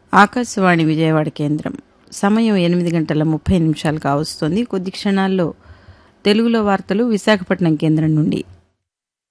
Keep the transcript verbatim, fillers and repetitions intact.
ఆకాశవాణి విజయవాడ కేంద్రం. సమయం ఎనిమిది గంటల ముప్పై నిమిషాలు కావస్తోంది. కొద్ది క్షణాల్లో తెలుగులో వార్తలు విశాఖపట్నం కేంద్రం నుండి.